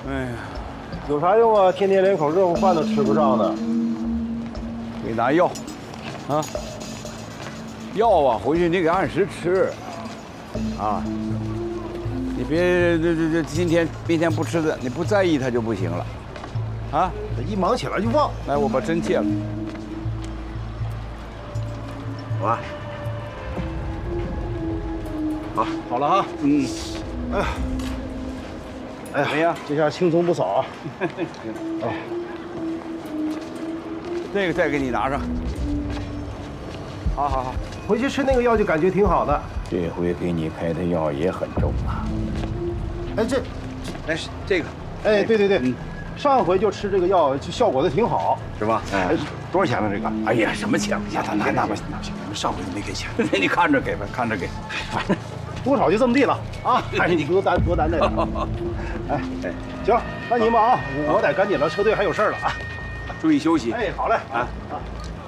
哎呀， 有啥用啊？天天连口热乎饭都吃不上呢。 给你拿药，啊，药啊，回去你得按时吃，啊，你别这今天明天不吃的，你不在意它就不行了，啊， 一忙起来就忘。 来，我把针戒了。好吧， 好了哈。 嗯， 哎呀，哎呀， 怎么样？ 这下轻松不少啊。哎， 这个再给你拿上。好好好， 回去吃那个药就感觉挺好的。 这回给你开的药也很重啊。 哎， 来，这个， 哎，对对对， 嗯上回就吃这个药，就效果的挺好。 是吧？ 哎，多少钱呢？这个？ 哎呀，什么钱不钱？ 那不行，上回都没给钱。 那你看着给吧，看着给。 反正多少就这么地了啊！还是你多担待点。哎，行，那你忙啊，我得赶紧了，车队还有事儿了啊。 注意休息。 哎，好嘞啊啊。